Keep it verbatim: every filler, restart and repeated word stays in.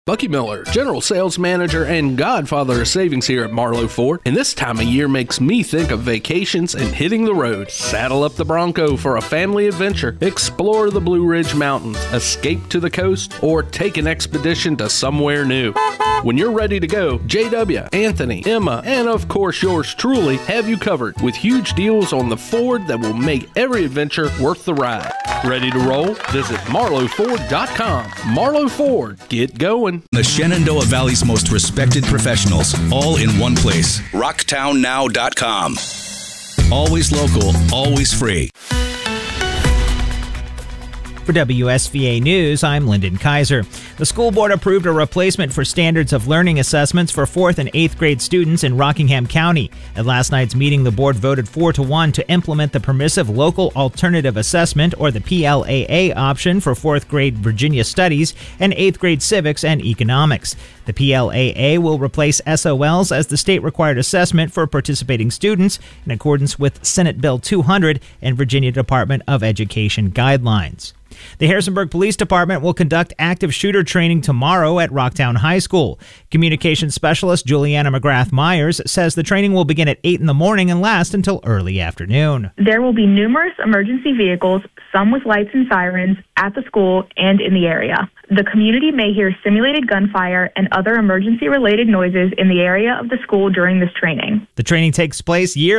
Bucky Miller, General Sales Manager and godfather of savings here at Marlowe Ford, and this time of year makes me think of vacations and hitting the road. Saddle up the Bronco for a family adventure, explore the Blue Ridge Mountains, escape to the coast, or take an expedition to somewhere new. When you're ready to go, J W, Anthony, Emma, and of course yours truly have you covered with huge deals on the Ford that will make every adventure worth the ride. Ready to roll? Visit marlowe ford dot com. Marlowe Ford, get going. The Shenandoah Valley's most respected professionals, all in one place. rocktown now dot com. Always local, always free. For W S V A News, I'm Lyndon Kaiser. The school board approved a replacement for standards of learning assessments for fourth and eighth grade students in Rockingham County. At last night's meeting, the board voted four to one to implement the permissive local alternative assessment, or the P L A A option, for fourth grade Virginia Studies and eighth grade Civics and Economics. The P L A A will replace S O Ls as the state-required assessment for participating students in accordance with Senate Bill two hundred and Virginia Department of Education guidelines. The Harrisonburg Police Department will conduct active shooter training tomorrow at Rocktown High School. Communications Specialist Juliana McGrath-Myers says the training will begin at eight in the morning and last until early afternoon. There will be numerous emergency vehicles, some with lights and sirens, at the school and in the area. The community may hear simulated gunfire and other emergency-related noises in the area of the school during this training. The training takes place yearly.